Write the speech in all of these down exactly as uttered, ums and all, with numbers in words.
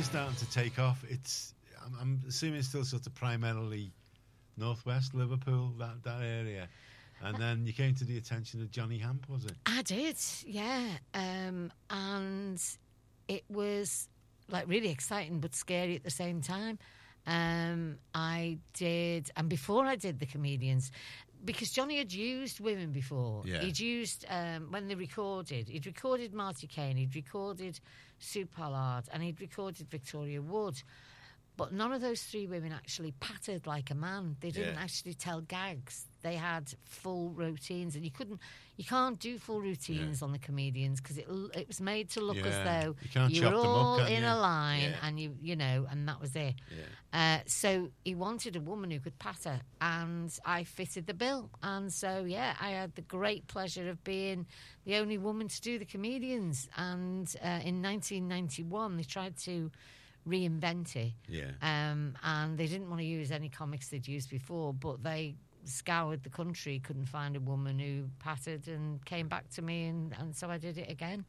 you're starting to take off, it's I'm, I'm assuming it's still sort of primarily northwest Liverpool, that that area. And then you came to the attention of Johnny Hamp, was it? I did, yeah. Um, and it was like really exciting but scary at the same time. Um, I did, and before I did the comedians, because Johnny had used women before. Yeah. He'd used, um, when they recorded, he'd recorded Marty Kane, he'd recorded Sue Pollard, and he'd recorded Victoria Wood. But none of those three women actually pattered like a man. They didn't Yeah. actually tell gags. They had full routines, and you couldn't, you can't do full routines Yeah. on the comedians because it it was made to look Yeah. as though You can't you chop were them up, all can in you? a line, Yeah. and you you know, and that was it. Yeah. Uh, so he wanted a woman who could patter, and I fitted the bill. And so yeah, I had the great pleasure of being the only woman to do the comedians. And uh, in nineteen ninety-one, they tried to reinvent it. Yeah. Um, and they didn't want to use any comics they'd used before, but they scoured the country, couldn't find a woman who pattered, and came back to me, and, and so I did it again.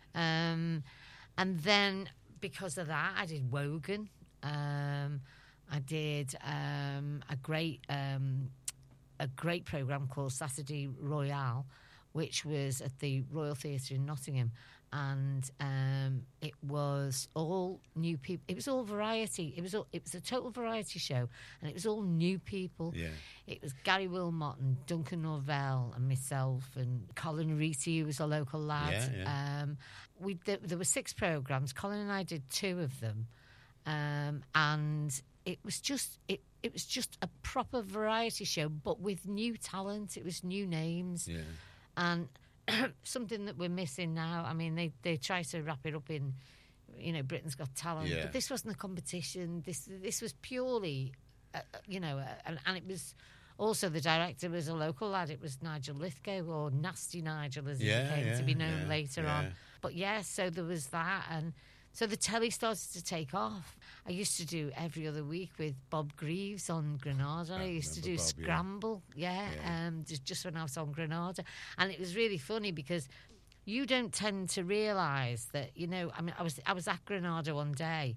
Um, and then because of that, I did Wogan. Um, I did um, a great um, a great programme called Saturday Royale, which was at the Royal Theatre in Nottingham. And um, it was all new people. It was all variety. It was all, it was a total variety show, and it was all new people. Yeah. It was Gary Wilmot and Duncan Norvell and myself and Colin Reety, who was a local lad. Yeah, yeah. Um, we there, there were six programmes. Colin and I did two of them, um, and it was just it. It was just a proper variety show, but with new talent. It was new names, Yeah. and something that we're missing now. I mean, they, they try to wrap it up in, you know, Britain's Got Talent, Yeah. but this wasn't a competition. This this was purely, uh, you know, uh, and, and it was also the director was a local lad. It was Nigel Lithgow, or Nasty Nigel, as Yeah, he came yeah, to be known yeah, later yeah. on. But yeah, so there was that, and so the telly started to take off. I used to do Every Other Week with Bob Greaves on Granada. I, I used to do remember Bob, yeah. Scramble, yeah, Yeah. Um, just, just when I was on Granada. And it was really funny because you don't tend to realise that, you know, I mean, I was I was at Granada one day,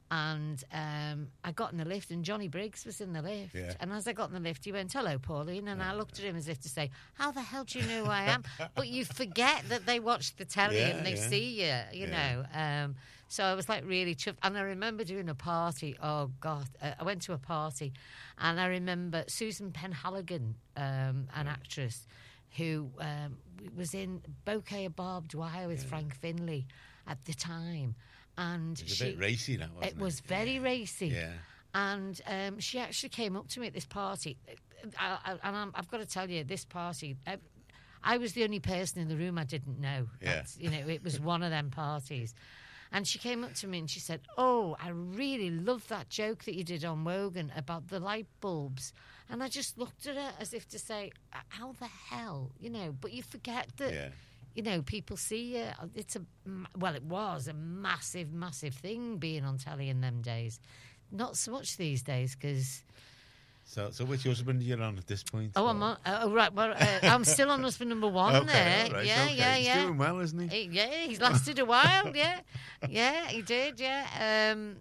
and um, I got in the lift, and Johnny Briggs was in the lift. Yeah. And as I got in the lift, he went, "Hello, Pauline." And I looked at him as if to say, "How the hell do you know who I am?" But you forget that they watch the telly Yeah, and they yeah. see you, you Yeah. know. Um, so I was like really chuffed. And I remember doing a party. Oh, God. Uh, I went to a party, and I remember Susan Penhaligon, um, an actress, who um, was in Bouquet of Barbed Wire with Frank Finlay at the time. And It was she, a bit racy, that wasn't it? it was very racy. Yeah. And um, she actually came up to me at this party. I, I, and I'm, I've got to tell you, this party, I, I was the only person in the room I didn't know. Yeah. That's, you know, it was one of them parties. And she came up to me and she said, "Oh, I really love that joke that you did on Wogan about the light bulbs." And I just looked at her as if to say, how the hell? You know, but you forget that, Yeah. you know, people see you. It's a, well, it was a massive, massive thing being on telly in them days. Not so much these days because... So, so which husband are you on at this point? Oh, I'm on, oh, right. Well, uh, I'm still on husband number one Okay, there. all right, yeah, okay. yeah, He's yeah. doing well, isn't he? He- yeah, he's lasted a while. Yeah, yeah, he did. Yeah, um,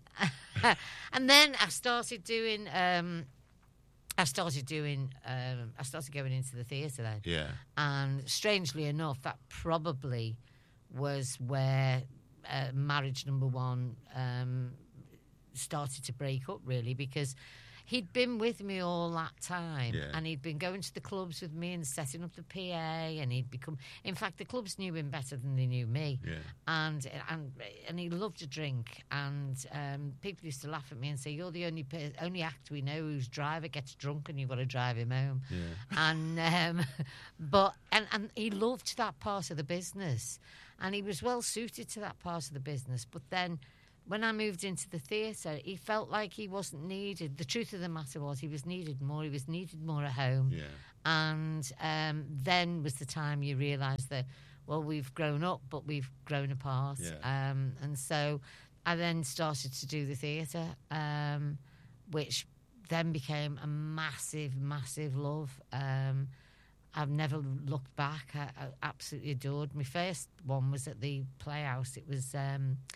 and then I started doing. Um, I started doing. Um, I started going into the theatre then, Yeah. and strangely enough, that probably was where uh, Marriage Number One um, started to break up. Really, because he'd been with me all that time, Yeah. and he'd been going to the clubs with me and setting up the P A, and he'd become... In fact, the clubs knew him better than they knew me. Yeah. And and and he loved to drink, and um, people used to laugh at me and say, "You're the only per- only act we know whose driver gets drunk and you've got to drive him home." Yeah. And um, but and and he loved that part of the business, and he was well suited to that part of the business. But then, when I moved into the theatre, he felt like he wasn't needed. The truth of the matter was he was needed more. He was needed more at home. Yeah. And um, then was the time you realise that, well, we've grown up, but we've grown apart. Yeah. Um, and so I then started to do the theatre, um, which then became a massive, massive love. Um, I've never looked back. I, I absolutely adored. My first one was at the Playhouse. It was... Um,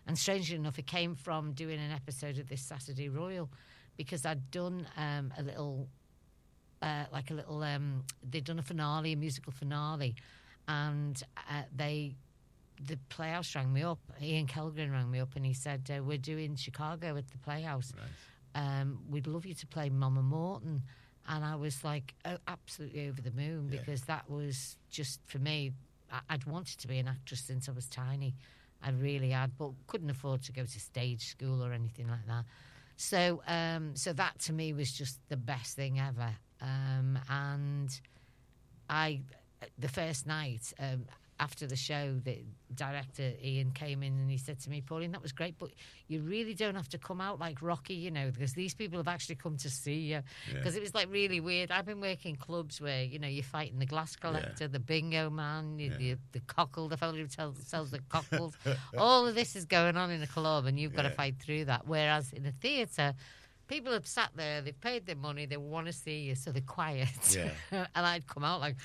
And strangely enough, it came from doing an episode of this Saturday Royal, because I'd done um, a little, uh, like a little, um, they'd done a finale, a musical finale, and uh, they, the Playhouse rang me up, Ian Kellgren rang me up, and he said, uh, we're doing Chicago at the Playhouse. Right. Um, we'd love you to play Mama Morton. And I was like, oh, absolutely over the moon, Yeah. because that was just, for me, I- I'd wanted to be an actress since I was tiny. I really had, but couldn't afford to go to stage school or anything like that. So um, so that to me was just the best thing ever. Um, and I, the first night, um, after the show, the director, Ian, came in and he said to me, Pauline, that was great, but you really don't have to come out like Rocky, you know, because these people have actually come to see you. Because Yeah. it was like really weird. I've been working clubs where, you know, you're fighting the glass collector, Yeah. the bingo man, you, Yeah. the, the cockle, the fellow who tells, sells the cockles. All of this is going on in a club and you've got to Yeah. fight through that. Whereas in a theatre, people have sat there, they've paid their money, they want to see you, so they're quiet. Yeah. And I'd come out like,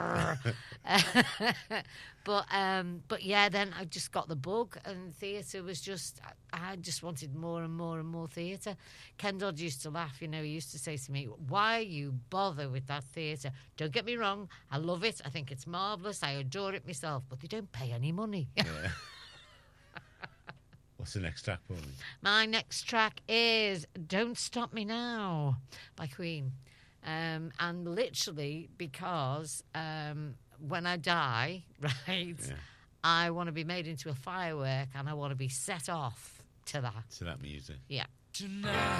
but um, but yeah, then I just got the bug, and theatre was just, I, I just wanted more and more and more theatre. Ken Dodd used to laugh, you know, he used to say to me, why you bother with that theatre? Don't get me wrong, I love it, I think it's marvellous, I adore it myself, but they don't pay any money. Yeah. What's the next track, Pauline? My next track is Don't Stop Me Now by Queen. Um, and literally because um, when I die, right, Yeah. I want to be made into a firework and I want to be set off to that. To that music. Yeah. Tonight